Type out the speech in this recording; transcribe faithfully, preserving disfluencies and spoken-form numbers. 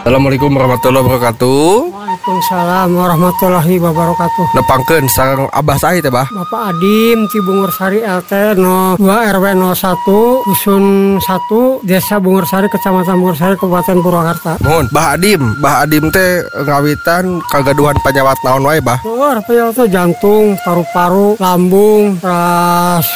Assalamualaikum warahmatullahi wabarakatuh. Waalaikumsalam warahmatullahi wabarakatuh. Nepangkeun sareng Abah saha teh, Bah? Bapak Adim di Bungursari L T nol dua R W nol satu Dusun satu Desa Bungursari Kecamatan Bungursari Kabupaten Purwakarta. Mohon, Bah Adim, Bah Adim teh ngawitan kagaduhan penyawat naon wae, Bah? Tuh, apa ya tuh jantung, paru-paru, lambung, ras